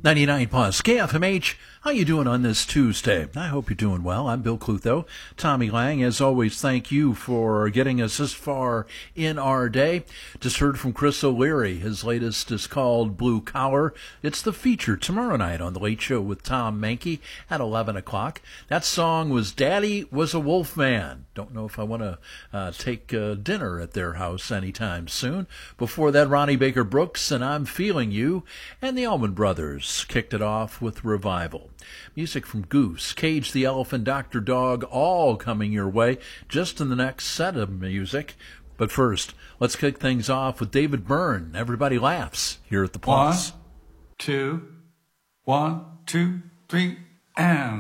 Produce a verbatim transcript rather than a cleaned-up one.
ninety-nine plus K F M H. How you doing on this Tuesday? I hope you're doing well. I'm Bill Clutho. Tommy Lang, as always, thank you for getting us this far in our day. Just heard from Chris O'Leary. His latest is called Blue Collar. It's the feature tomorrow night on The Late Show with Tom Mankey at eleven o'clock. That song was Daddy Was a Wolfman. Don't know if I want to uh, take uh, dinner at their house anytime soon. Before that, Ronnie Baker Brooks and I'm Feeling You. And the Allman Brothers kicked it off with Revival. Music from Goose, Cage the Elephant, Doctor Dog, all coming your way just in the next set of music. But first, let's kick things off with David Byrne. Everybody laughs here at the Plus. One, two, one, two, three, and...